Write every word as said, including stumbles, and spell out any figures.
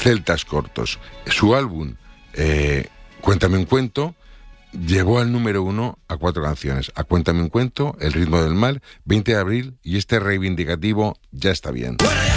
Celtas Cortos. Su álbum, eh, Cuéntame un cuento, llevó al número uno a cuatro canciones. A Cuéntame un cuento, El ritmo del mal, veinte de abril y este reivindicativo Ya está bien.